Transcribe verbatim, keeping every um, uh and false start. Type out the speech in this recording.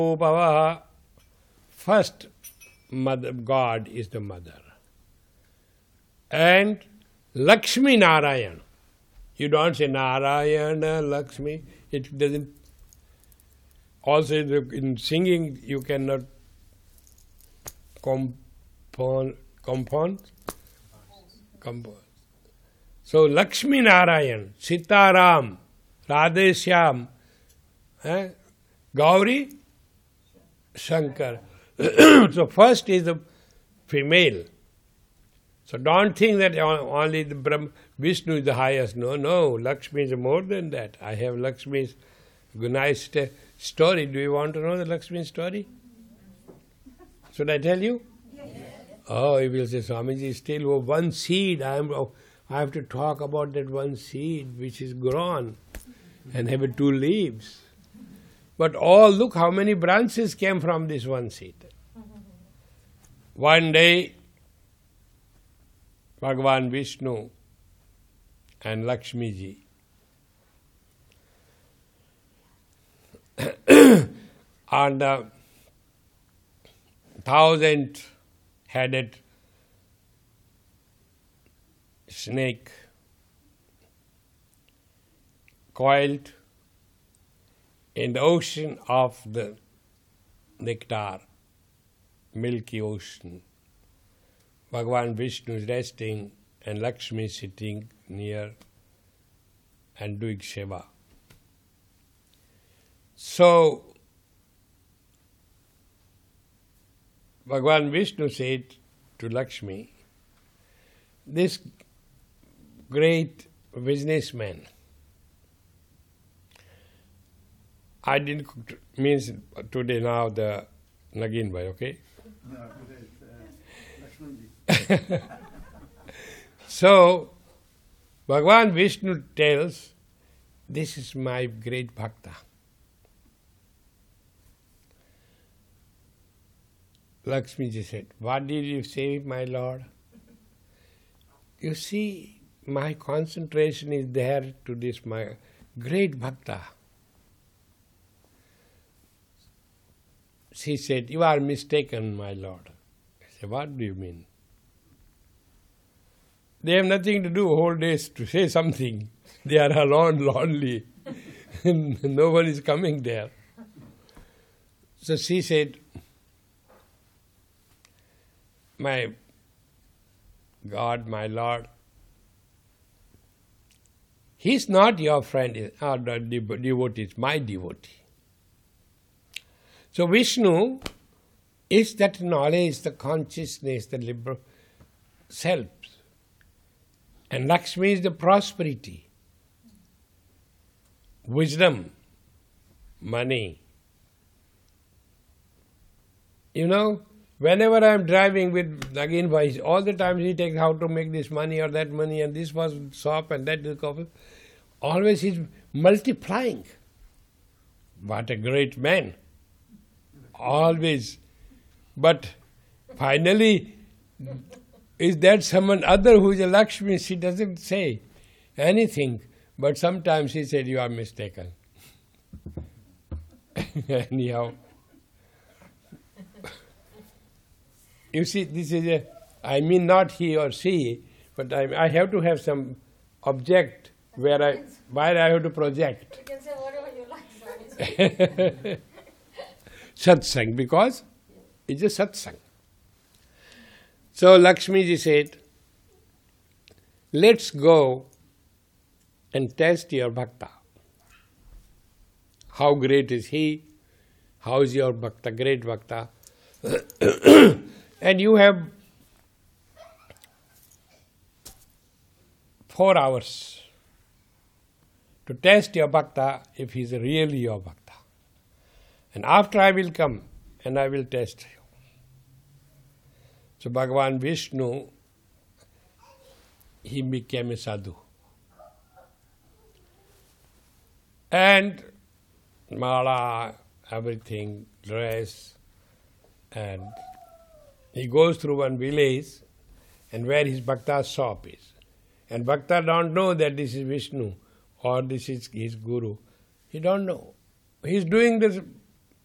Bhavaha, first mother, God is the mother. And Lakshmi Narayan. You don't say Narayana, Lakshmi. It doesn't. Also in singing you cannot compound, compound, compose. So Lakshmi Narayan, Sitaram, Radheshyam, eh? Gauri, Shankar. So first is the female. So don't think that only the Brahma, Vishnu is the highest. No, no, Lakshmi is more than that. I have Lakshmi's nice story. Do you want to know the Lakshmi story? Should I tell you? Yes. Oh, you will say, Swamiji, still one seed. I am. I have to talk about that one seed which is grown and have two leaves. But all, look how many branches came from this one seed. One day, Bhagavan Vishnu and Lakshmi ji on the thousand-headed snake coiled in the ocean of the nectar, milky ocean. Bhagavan Vishnu is resting and Lakshmi sitting near and doing seva. So, Bhagavan Vishnu said to Lakshmi, this great businessman, I didn't, means today now the Nagin Bhai, okay? No, today it's uh, Lakshmanji. So, Bhagavan Vishnu tells, this is my great bhakta. Lakshmi ji said, what did you say, my lord? You see, my concentration is there to this, my great bhakta. She said, you are mistaken, my lord. I said, what do you mean? They have nothing to do whole days to say something. They are alone, lonely. No one is coming there. So she said, my God, my Lord, he is not your friend, or the devotee, is my devotee. So Vishnu is that knowledge, the consciousness, the liberal self. And Lakshmi is the prosperity, wisdom, money. You know, whenever I am driving with Nagin Bhai, all the time he takes how to make this money or that money and this was shop and that is coffee. Always he's multiplying. What a great man. Always. But finally, is that someone other who is a Lakshmi? She doesn't say anything. But sometimes she said, you are mistaken. Anyhow. You see, this is a, I mean not he or she, but I, I have to have some object where I, where I have to project. You can say whatever you like. Satsang, because it's a satsang. So Lakshmi ji said, let's go and test your bhakta. How great is he? How is your bhakta, great bhakta? And you have four hours to test your bhakta if he is really your bhakta. And after I will come and I will test you. So Bhagavan Vishnu, he became a sadhu. And mala, everything, dress, and he goes through one village and where his bhakta's shop is. And bhakta don't know that this is Vishnu or this is his guru. He don't know. He is doing this